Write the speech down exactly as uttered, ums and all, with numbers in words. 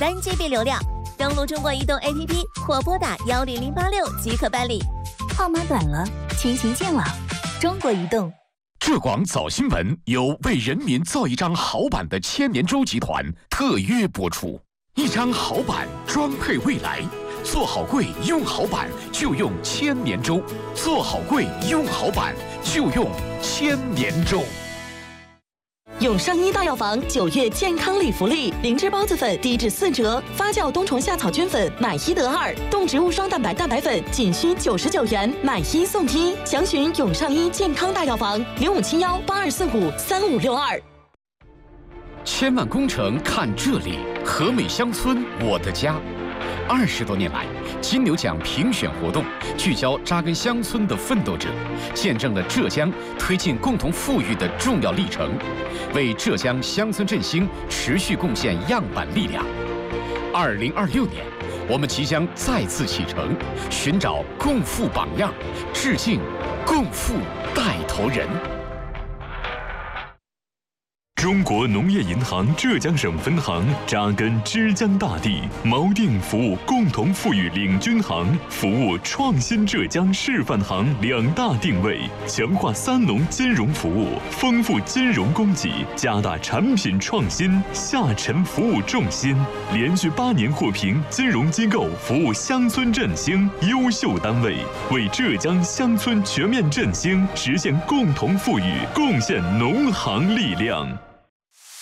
三 G B 流量。登录中国移动 A P P 或拨打幺零零八六即可办理。 号码短了，亲情渐老。中国移动。 浙广早新闻由为人民造一张好版的千年舟集团特约播出。一张好版，装配未来。做好柜，用好版就用千年舟。做好柜，用好版就用千年舟。 永上医大药房九月健康礼福利：灵芝孢子粉低至四折，发酵冬虫夏草菌粉买一得二，动植物双蛋白蛋白粉仅需九十九元，买一送一。详询永上医健康大药房零五七幺八二四五三五六二。 千万工程看这里，和美乡村我的家。二十多年来，金牛奖评选活动聚焦扎根乡村的奋斗者，见证了浙江推进共同富裕的重要历程，为浙江乡村振兴持续贡献样板力量。二零二六年，我们即将再次启程，寻找共富榜样，致敬共富带头人。 中国农业银行浙江省分行扎根枝江大地，锚定服务共同富裕领军行、服务创新浙江示范行两大定位，强化三农金融服务，丰富金融供给，加大产品创新，下沉服务重心，连续八年获评金融机构服务乡村振兴优秀单位，为浙江乡村全面振兴实现共同富裕贡献农行力量。